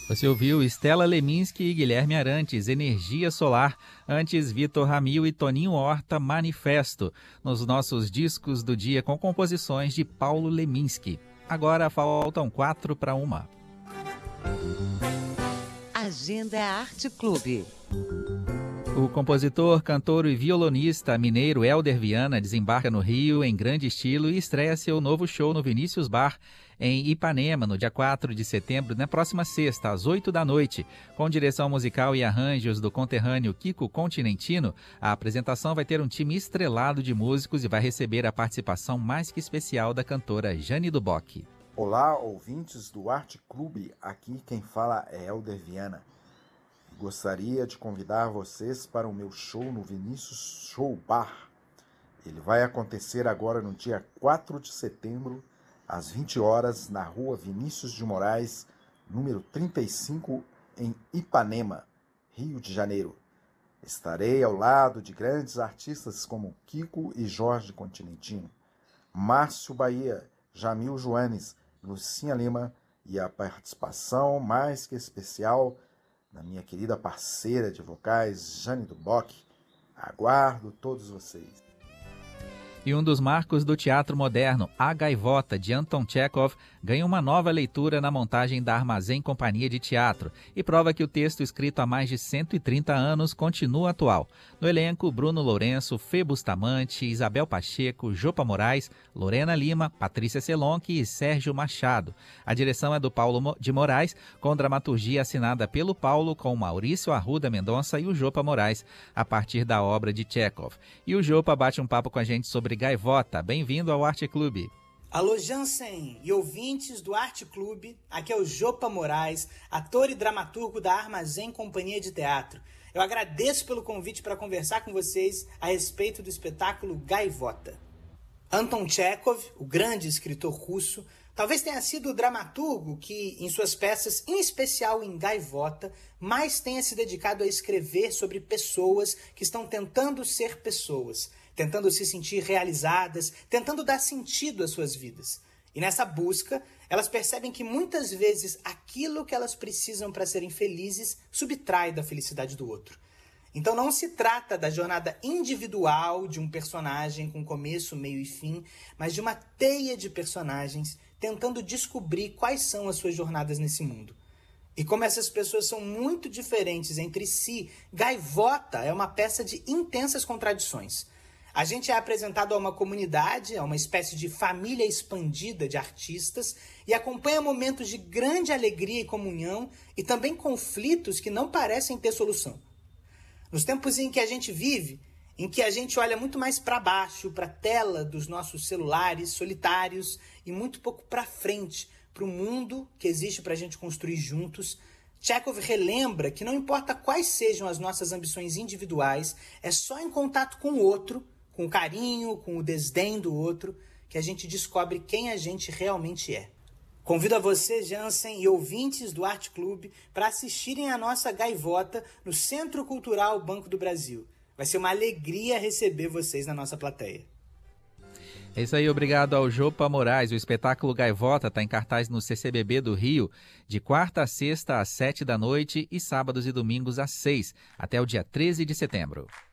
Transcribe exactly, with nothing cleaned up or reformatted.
Você ouviu Stella Leminski e Guilherme Arantes, Energia Solar. Antes, Vitor Ramil e Toninho Horta, Manifesto. Nos nossos discos do dia com composições de Paulo Leminski. Agora faltam quatro para uma. Agenda Arte Clube. O compositor, cantor e violonista mineiro Helder Viana desembarca no Rio em grande estilo e estreia seu novo show no Vinícius Bar, em Ipanema, no dia quatro de setembro, na próxima sexta, às oito da noite. Com direção musical e arranjos do conterrâneo Kiko Continentino, a apresentação vai ter um time estrelado de músicos e vai receber a participação mais que especial da cantora Jane do Bock. Olá, ouvintes do Arte Clube, aqui quem fala é Helder Viana. Gostaria de convidar vocês para o meu show no Vinícius Show Bar. Ele vai acontecer agora no dia quatro de setembro, às vinte horas, na rua Vinícius de Moraes, número trinta e cinco, em Ipanema, Rio de Janeiro. Estarei ao lado de grandes artistas como Kiko e Jorge Continentino, Márcio Bahia, Jamil Joanes, Lucinha Lima e a participação mais que especial da minha querida parceira de vocais, Jane do Bock. Aguardo todos vocês. E um dos marcos do teatro moderno, A Gaivota, de Anton Chekhov, ganha uma nova leitura na montagem da Armazém Companhia de Teatro e prova que o texto, escrito há mais de cento e trinta anos, continua atual. No elenco, Bruno Lourenço, Fê Bustamante, Isabel Pacheco, Jopa Moraes, Lorena Lima, Patrícia Selonque e Sérgio Machado. A direção é do Paulo de Moraes, com dramaturgia assinada pelo Paulo, com Maurício Arruda Mendonça e o Jopa Moraes, a partir da obra de Chekhov. E o Jopa bate um papo com a gente sobre Gaivota. Bem-vindo ao Arte Clube. Alô, Jansen e ouvintes do Arte Clube. Aqui é o Jopa Moraes, ator e dramaturgo da Armazém Companhia de Teatro. Eu agradeço pelo convite para conversar com vocês a respeito do espetáculo Gaivota. Anton Chekhov, o grande escritor russo, talvez tenha sido o dramaturgo que, em suas peças, em especial em Gaivota, mais tenha se dedicado a escrever sobre pessoas que estão tentando ser pessoas, tentando se sentir realizadas, tentando dar sentido às suas vidas. E nessa busca, elas percebem que muitas vezes aquilo que elas precisam para serem felizes subtrai da felicidade do outro. Então não se trata da jornada individual de um personagem com começo, meio e fim, mas de uma teia de personagens tentando descobrir quais são as suas jornadas nesse mundo. E como essas pessoas são muito diferentes entre si, Gaivota é uma peça de intensas contradições. A gente é apresentado a uma comunidade, a uma espécie de família expandida de artistas e acompanha momentos de grande alegria e comunhão e também conflitos que não parecem ter solução. Nos tempos em que a gente vive, em que a gente olha muito mais para baixo, para a tela dos nossos celulares solitários e muito pouco para frente, para o mundo que existe para a gente construir juntos, Chekhov relembra que não importa quais sejam as nossas ambições individuais, é só em contato com o outro, com o carinho, com o desdém do outro, que a gente descobre quem a gente realmente é. Convido a você, Jansen, e ouvintes do Arte Clube para assistirem a nossa Gaivota no Centro Cultural Banco do Brasil. Vai ser uma alegria receber vocês na nossa plateia. É isso aí, obrigado ao Jopa Moraes. O espetáculo Gaivota está em cartaz no C C B B do Rio, de quarta a sexta às sete da noite e sábados e domingos às seis, até o dia treze de setembro.